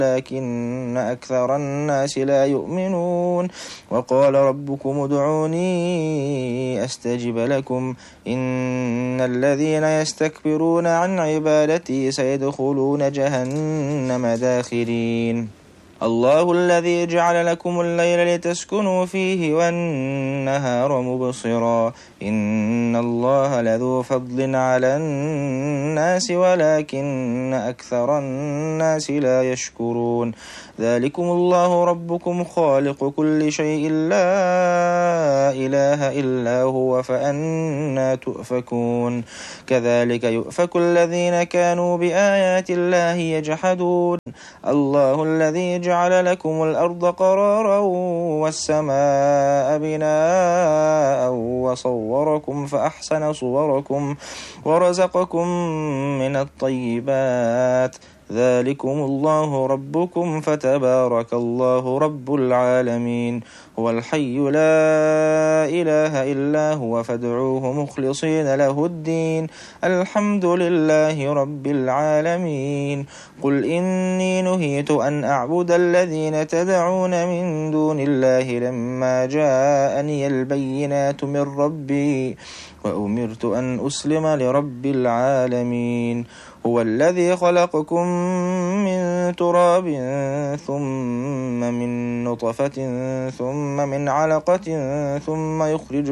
ولكن أكثر الناس لا يؤمنون وقال ربكم ادعوني أستجب لكم إن الذين يستكبرون عن عبادتي سيدخلون جهنم داخرين الله الذي جعل لكم الليل لتسكنوا فيه والنهار مبصرا إن الله لذو فضل على الناس ولكن أكثر الناس لا يشكرون ذلكم الله ربكم خالق كل شيء لا إله إلا هو فأنى تؤفكون كذلك يؤفك الذين كانوا بآيات الله يجحدون الله الذي جعل لكم الأرض قرارا والسماء بناء وصوركم فأحسن صوركم ورزقكم من الطيبات ذلكم الله ربكم فتبارك الله رب العالمين هو الحي لا إله إلا هو فادعوه مخلصين له الدين الحمد لله رب العالمين قل إني نهيت أن أعبد الذين تدعون من دون الله لما جاءني البينات من ربي وأمرت أن أسلم لرب العالمين هو الذي خلقكم من تراب ثم من نطفة ثم من علقة ثم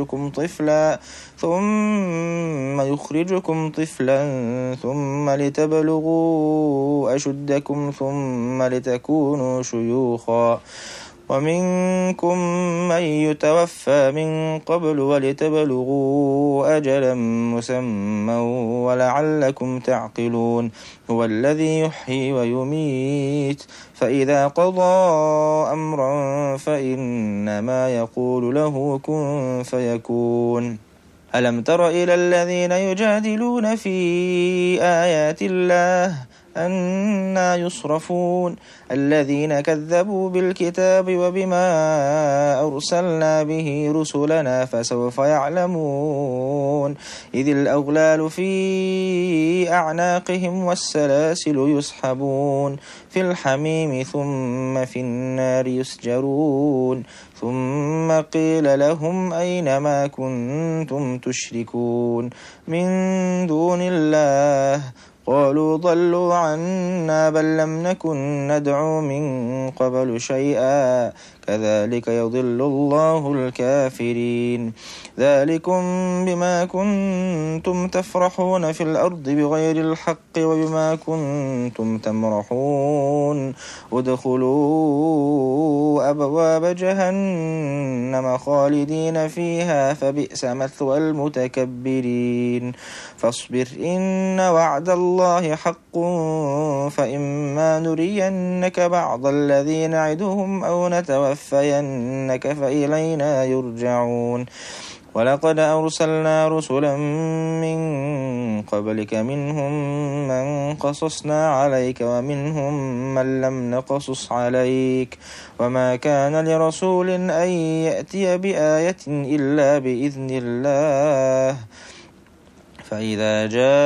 يخرجكم طفلا ثم لتبلغوا أشدكم ثم لتكونوا شيوخا ومنكم من يتوفى من قبل ولتبلغوا أجلا مسمى ولعلكم تعقلون هو الذي يحيي ويميت فإذا قضى أمرا فإنما يقول له كن فيكون ألم تر إلى الذين يجادلون في آيات الله أنى يصرفون الذين كذبوا بالكتاب وبما أرسلنا به رسلنا فسوف يعلمون إذ الأغلال في أعناقهم والسلاسل يسحبون في الحميم ثم في النار يسجرون ثم قيل لهم أين ما كنتم تشركون من دون الله قالوا ضلوا عنا بل لم نكن ندعو من قبل شيئا كذلك يضل الله الكافرين ذلكم بما كنتم تفرحون في الأرض بغير الحق وبما كنتم تمرحون ادخلوا أبواب جهنم خالدين فيها فبئس مثوى المتكبرين فاصبر إن وعد الله حق فإما نرينك بعض الذي نعدهم أو نتوفينك فإلينا يرجعون ولقد أرسلنا رسلا من قبلك منهم من قصصنا عليك ومنهم من لم نقصص عليك وما كان لرسول أن يأتي بآية إلا بإذن الله فإذا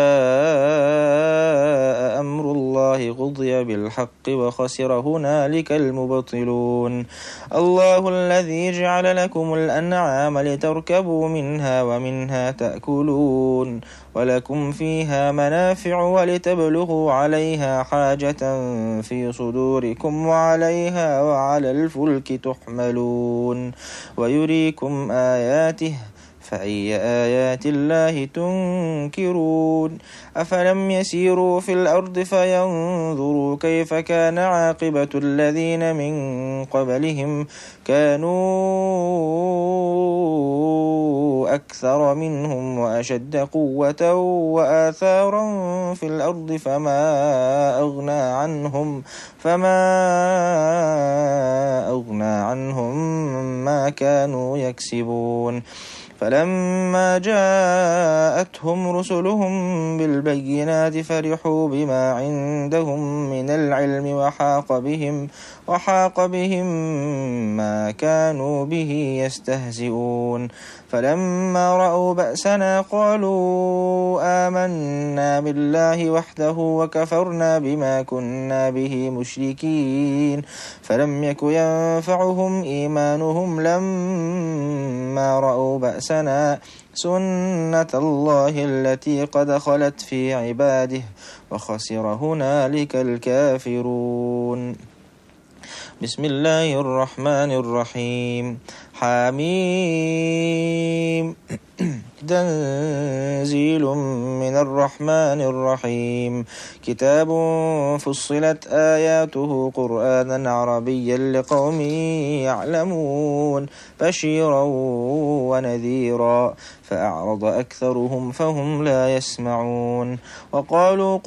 جاء أمر الله قضي بالحق وخسر هنالك المبطلون الله الذي جعل لكم الأنعام لتركبوا منها ومنها تأكلون ولكم فيها منافع ولتبلغوا عليها حاجة في صدوركم وعليها وعلى الفلك تحملون ويريكم آياته فأي آيات الله تنكرون أفلم يسيروا في الأرض فينظروا كيف كان عاقبة الذين من قبلهم كانوا أكثر منهم وأشد قوة وآثارا في الأرض فما أغنى عنهم ما كانوا يكسبون فلما جاءتهم رسلهم بالبينات فرحوا بما عندهم من العلم وحاق بهم ما كانوا به يستهزئون فلما رأوا بأسنا قالوا آمنا بالله وحده وكفرنا بما كنا به مشركين فلم يك ينفعهم إيمانهم لما رأوا بأسنا سنة الله التي قد خلت في عباده وخسر هنالك الكافرون. بسم الله الرحمن الرحيم. حميم تنزيل من الرحمن الرحيم. كتاب فصلت آياته قرآنا عربيا لقوم يعلمون بشيرا ونذيرا فأعرض أكثرهم فهم لا يسمعون وقالوا